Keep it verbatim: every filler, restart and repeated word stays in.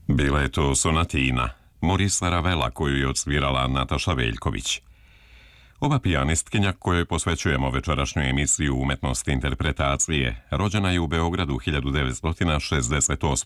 Bila je to sonatina Morisa Ravela koju je odsvirala Nataša Veljković. Ova pijanistkinja kojoj posvećujemo večerašnju emisiju umetnosti interpretacije rođena je u Beogradu hiljadu devetsto šezdeset osme.